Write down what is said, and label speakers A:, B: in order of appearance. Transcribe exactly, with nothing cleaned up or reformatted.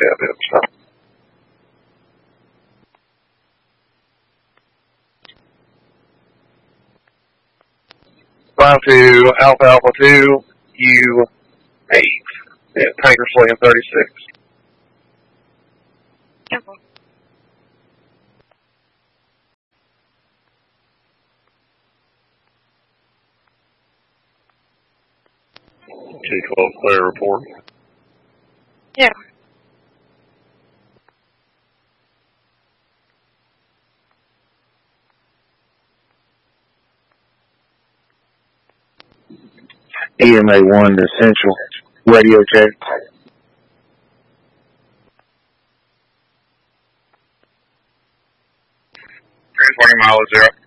A: have it. So. Five to Alpha Alpha two, U eight. Yeah, Tanker Slaying thirty-six.
B: Careful.
C: two twelve, clear report.
B: Yeah.
D: E M A one to Central. Radio check.
A: twenty miles zero.